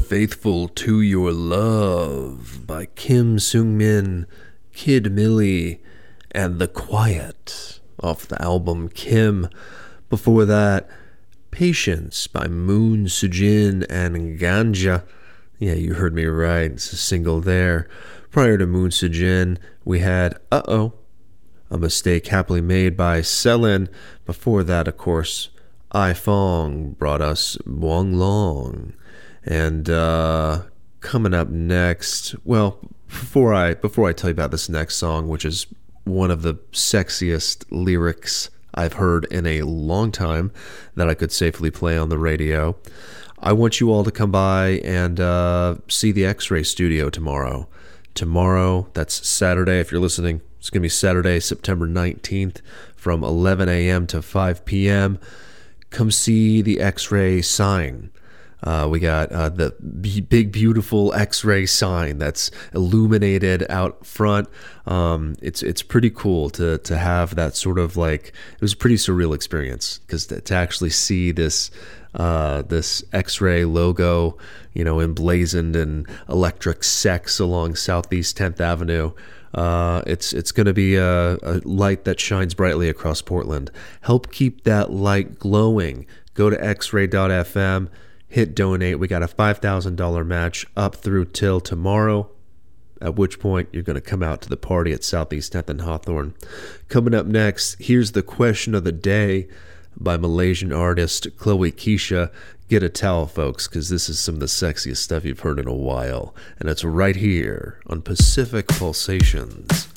Faithful to Your Love by Kim Seung-min, Kid Millie, and The Quiet off the album Kim. Before that, Patience by Moon Sujin and Ganja. Yeah, you heard me right. It's a single there. Prior to Moon Sujin, we had Uh-Oh, a mistake happily made by Selin. Before that, of course, I Fong brought us Wong Long. And coming up next, well, before I tell you about this next song, which is one of the sexiest lyrics I've heard in a long time that I could safely play on the radio, I want you all to come by and see the X-Ray Studio tomorrow. Tomorrow, that's Saturday, if you're listening, it's going to be Saturday, September 19th from 11 a.m. to 5 p.m. Come see the X-Ray sign. We got the big, beautiful X-ray sign that's illuminated out front. It's pretty cool to have that sort of like, it was a pretty surreal experience because to actually see this X-ray logo, emblazoned in electric sex along Southeast 10th Avenue. It's going to be a light that shines brightly across Portland. Help keep that light glowing. Go to xray.fm. Hit donate. We got a $5,000 match up through till tomorrow, at which point you're going to come out to the party at Southeast 10th and Hawthorne. Coming up next, here's the question of the day by Malaysian artist Chloe Keisha. Get a towel, folks, because this is some of the sexiest stuff you've heard in a while, and it's right here on Pacific Pulsations.